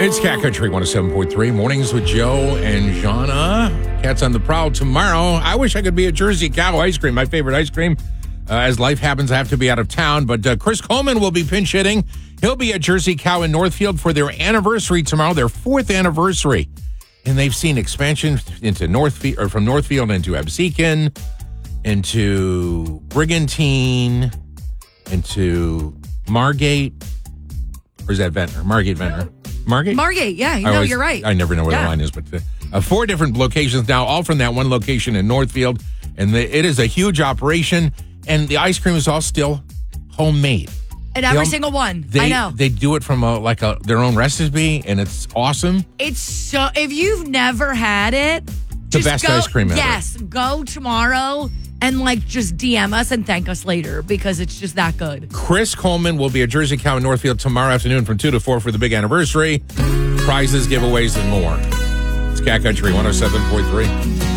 It's Cat Country 107.3. Mornings with Joe and Jana. Cats on the prowl tomorrow. I wish I could be a Jersey Cow ice cream, my favorite ice cream. As life happens, I have to be out of town. But Chris Coleman will be pinch hitting. He'll be at Jersey Cow in Northfield for their anniversary tomorrow, their 4th anniversary. And they've seen expansion into Northfield, or from Northfield into Absecon, into Brigantine, into Margate. Or is that Ventnor? Margate, Ventnor. Margate? Margate, yeah. You're right. I never know where the line is, but 4 different locations now, all from that one location in Northfield. And it is a huge operation, and the ice cream is all still homemade. And every single one. I know. They do it from their own recipe, and it's awesome. It's so, if you've never had it, the best ice cream ever. Yes, go tomorrow and just DM us and thank us later because it's just that good. Chris Coleman will be at Jersey Cow in Northfield tomorrow afternoon from 2 to 4 for the big anniversary. Prizes, giveaways, and more. It's Cat Country 107.3.